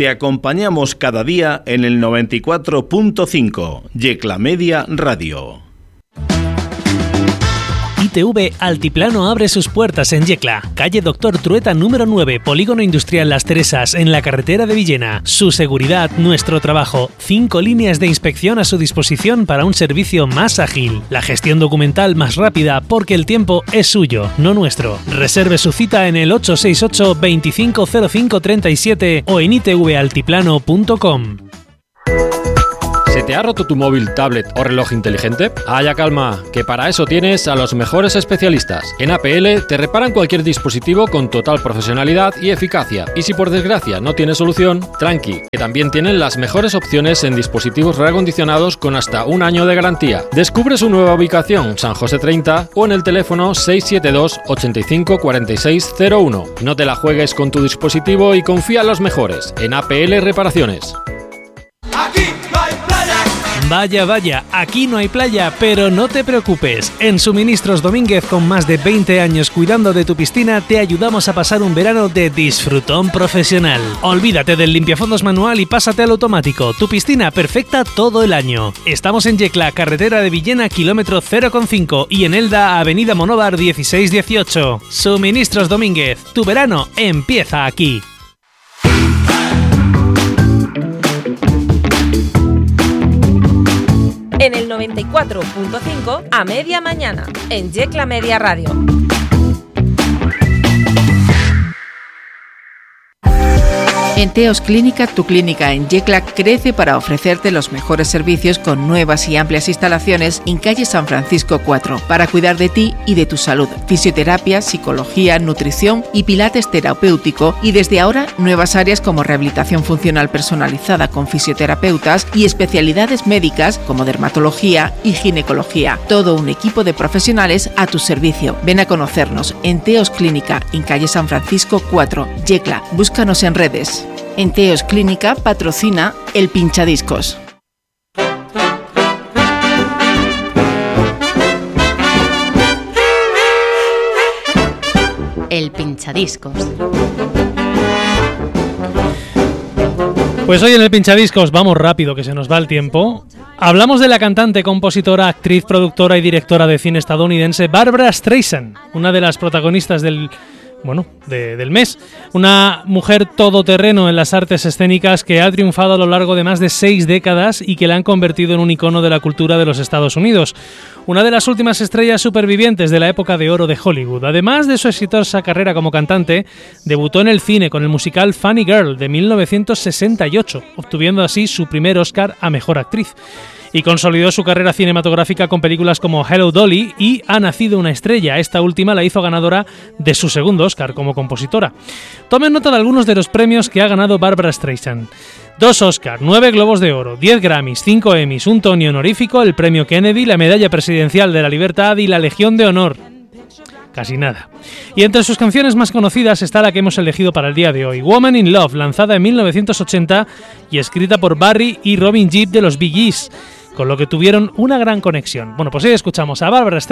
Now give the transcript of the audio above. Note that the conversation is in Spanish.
Te acompañamos cada día en el 94.5, Yecla Media Radio. ITV Altiplano abre sus puertas en Yecla, calle Doctor Trueta número 9, Polígono Industrial Las Teresas, en la carretera de Villena. Su seguridad, nuestro trabajo. 5 líneas de inspección a su disposición para un servicio más ágil. La gestión documental más rápida, porque el tiempo es suyo, no nuestro. Reserve su cita en el 868 250537 o en itvaltiplano.com. ¿Se te ha roto tu móvil, tablet o reloj inteligente? Haya calma, que para eso tienes a los mejores especialistas. En APL te reparan cualquier dispositivo con total profesionalidad y eficacia. Y si por desgracia no tienes solución, tranqui, que también tienen las mejores opciones en dispositivos reacondicionados con hasta 1 año de garantía. Descubre su nueva ubicación, San José 30, o en el teléfono 672 85 46 01. No te la juegues con tu dispositivo y confía en los mejores, en APL Reparaciones. Vaya, aquí no hay playa, pero no te preocupes. En Suministros Domínguez, con más de 20 años cuidando de tu piscina, te ayudamos a pasar un verano de disfrutón profesional. Olvídate del limpiafondos manual y pásate al automático. Tu piscina perfecta todo el año. Estamos en Yecla, carretera de Villena, kilómetro 0,5, y en Elda, avenida Monóvar 1618. Suministros Domínguez, tu verano empieza aquí. En el 94.5 a media mañana, en Yecla Media Radio. En Teos Clínica, tu clínica en Yecla crece para ofrecerte los mejores servicios con nuevas y amplias instalaciones en calle San Francisco 4, para cuidar de ti y de tu salud. Fisioterapia, psicología, nutrición y pilates terapéutico, y desde ahora nuevas áreas como rehabilitación funcional personalizada con fisioterapeutas y especialidades médicas como dermatología y ginecología. Todo un equipo de profesionales a tu servicio. Ven a conocernos en Teos Clínica en calle San Francisco 4, Yecla. Búscanos en redes. En Teos Clínica patrocina el Pinchadiscos. El Pinchadiscos. Pues hoy en el Pinchadiscos, vamos rápido que se nos va el tiempo, hablamos de la cantante, compositora, actriz, productora y directora de cine estadounidense Barbra Streisand, una de las protagonistas del mes. Una mujer todoterreno en las artes escénicas que ha triunfado a lo largo de más de 6 décadas y que la han convertido en un icono de la cultura de los Estados Unidos. Una de las últimas estrellas supervivientes de la época de oro de Hollywood. Además de su exitosa carrera como cantante, debutó en el cine con el musical Funny Girl de 1968, obtuviendo así su primer Oscar a Mejor Actriz. Y consolidó su carrera cinematográfica con películas como Hello Dolly y Ha nacido una estrella. Esta última la hizo ganadora de su segundo Oscar como compositora. Tomen nota de algunos de los premios que ha ganado Barbra Streisand. 2 Oscar, 9 Globos de Oro, 10 Grammys, 5 Emmys, un Tony honorífico, el Premio Kennedy, la Medalla Presidencial de la Libertad y la Legión de Honor. Casi nada. Y entre sus canciones más conocidas está la que hemos elegido para el día de hoy, Woman in Love, lanzada en 1980 y escrita por Barry y Robin Gibb de los Bee Gees, con lo que tuvieron una gran conexión. Bueno, pues hoy escuchamos a Barbra Streisand